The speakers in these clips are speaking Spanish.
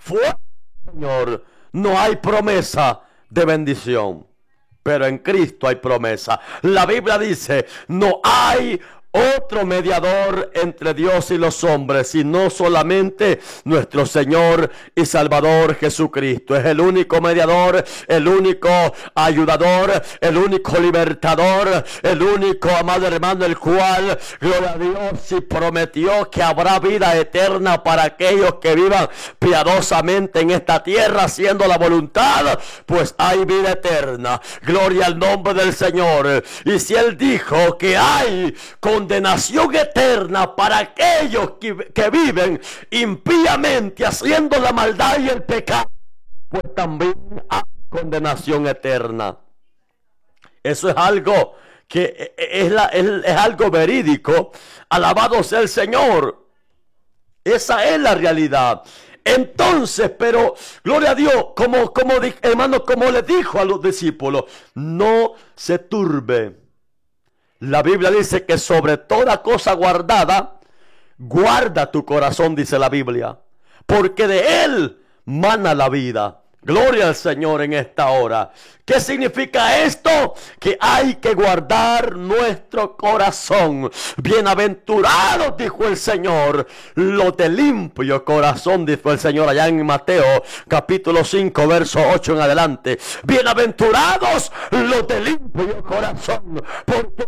Fuera del Señor no hay promesa de bendición, pero en Cristo hay promesa. La Biblia dice, no hay otro mediador entre Dios y los hombres, sino solamente nuestro Señor y Salvador Jesucristo. Es el único mediador, el único ayudador, el único libertador, el único, amado hermano, el cual, gloria a Dios, sí prometió que habrá vida eterna para aquellos que vivan piadosamente en esta tierra, haciendo la voluntad, pues hay vida eterna. Gloria al nombre del Señor. Y si Él dijo que hay condenación eterna para aquellos que viven impíamente haciendo la maldad y el pecado, pues también hay condenación eterna. Eso es algo que es algo verídico. Alabado sea el Señor. Esa es la realidad. Entonces, pero gloria a Dios, hermano, como le dijo a los discípulos, no se turbe. La Biblia dice que sobre toda cosa guardada, guarda tu corazón, dice la Biblia, porque de él mana la vida. Gloria al Señor en esta hora. ¿Qué significa esto? Que hay que guardar nuestro corazón. Bienaventurados, dijo el Señor, los de limpio corazón, dijo el Señor allá en Mateo capítulo 5, verso 8 en adelante. Bienaventurados los de limpio corazón, porque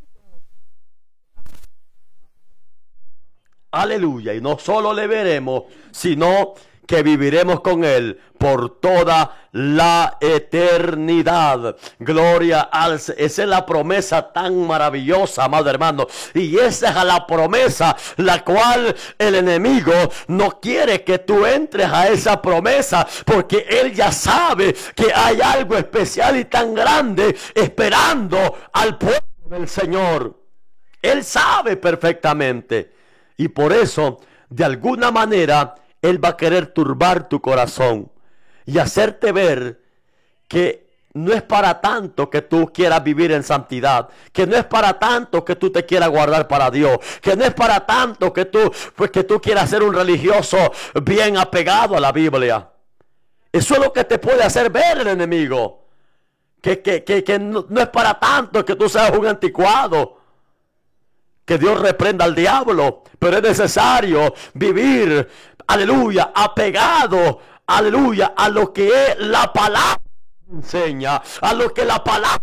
aleluya, y no solo le veremos, sino que viviremos con Él por toda la eternidad. Gloria al Señor. Esa es la promesa tan maravillosa, amado hermano. Y esa es la promesa la cual el enemigo no quiere que tú entres a esa promesa, porque él ya sabe que hay algo especial y tan grande esperando al pueblo del Señor. Él sabe perfectamente. Y por eso, de alguna manera, Él va a querer turbar tu corazón y hacerte ver que no es para tanto que tú quieras vivir en santidad, que no es para tanto que tú te quieras guardar para Dios, que no es para tanto que tú quieras ser un religioso bien apegado a la Biblia. Eso es lo que te puede hacer ver el enemigo, que no es para tanto que tú seas un anticuado. Que Dios reprenda al diablo, pero es necesario vivir, aleluya, apegado, aleluya, a lo que es la palabra enseña, a lo que la palabra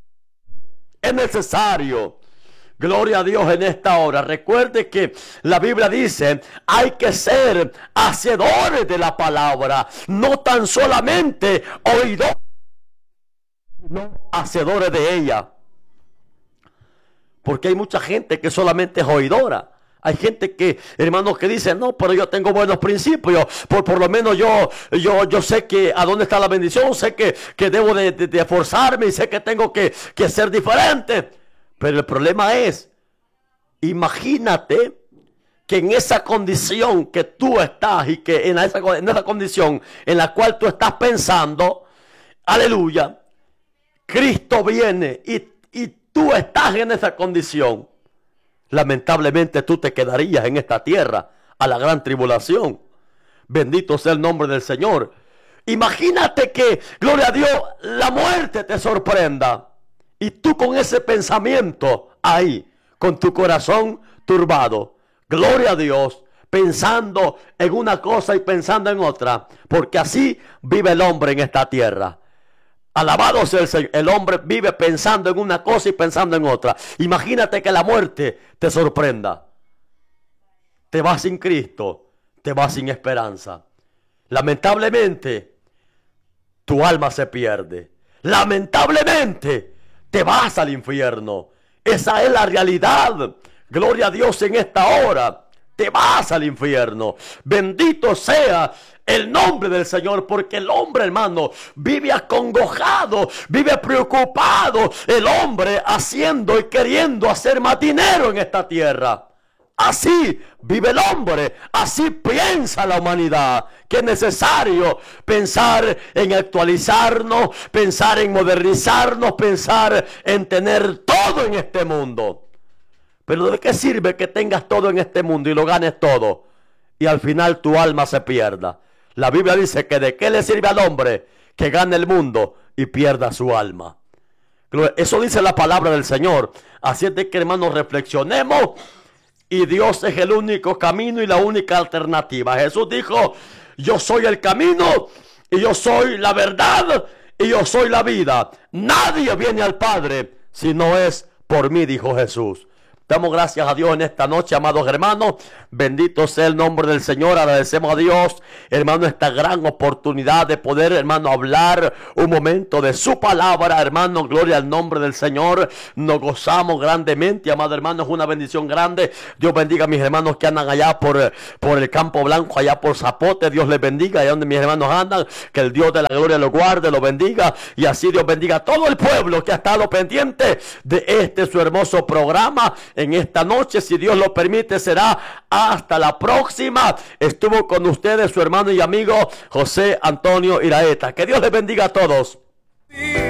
es necesario. Gloria a Dios en esta hora. Recuerde que la Biblia dice, hay que ser hacedores de la palabra, no tan solamente oidores, sino hacedores de ella. Porque hay mucha gente que solamente es oidora. Hay gente que, hermanos, que dice, no, pero yo tengo buenos principios. Por lo menos yo sé que a dónde está la bendición. Sé que debo de esforzarme y sé que tengo que ser diferente. Pero el problema es, imagínate que en esa condición que tú estás y que en esa condición en la cual tú estás pensando, aleluya, Cristo viene y tú estás en esa condición, lamentablemente tú te quedarías en esta tierra a la gran tribulación. Bendito sea el nombre del Señor. Imagínate que, gloria a Dios, la muerte te sorprenda y tú con ese pensamiento ahí, con tu corazón turbado, gloria a Dios, pensando en una cosa y pensando en otra, porque así vive el hombre en esta tierra. Alabado sea el Señor. El hombre vive pensando en una cosa y pensando en otra. Imagínate que la muerte te sorprenda. Te vas sin Cristo, te vas sin esperanza. Lamentablemente, tu alma se pierde. Lamentablemente, te vas al infierno. Esa es la realidad. Gloria a Dios en esta hora. Te vas al infierno. Bendito sea el nombre del Señor, porque el hombre, hermano, vive acongojado, vive preocupado. El hombre haciendo y queriendo hacer más dinero en esta tierra. Así vive el hombre, así piensa la humanidad, que es necesario pensar en actualizarnos, pensar en modernizarnos, pensar en tener todo en este mundo. Pero ¿de qué sirve que tengas todo en este mundo y lo ganes todo y al final tu alma se pierda? La Biblia dice que de qué le sirve al hombre que gane el mundo y pierda su alma. Eso dice la palabra del Señor. Así es de que, hermanos, reflexionemos. Y Dios es el único camino y la única alternativa. Jesús dijo: yo soy el camino, y yo soy la verdad, y yo soy la vida. Nadie viene al Padre si no es por mí, dijo Jesús. Damos gracias a Dios en esta noche, amados hermanos. Bendito sea el nombre del Señor. Agradecemos a Dios, hermano, esta gran oportunidad de poder, hermano, hablar un momento de su palabra. Hermano, gloria al nombre del Señor. Nos gozamos grandemente, amado hermano. Es una bendición grande. Dios bendiga a mis hermanos que andan allá por el Campo Blanco, allá por Zapote. Dios les bendiga allá donde mis hermanos andan. Que el Dios de la gloria los guarde, los bendiga. Y así Dios bendiga a todo el pueblo que ha estado pendiente de su hermoso programa. En esta noche, si Dios lo permite, será hasta la próxima. Estuvo con ustedes su hermano y amigo José Antonio Iraeta. Que Dios les bendiga a todos.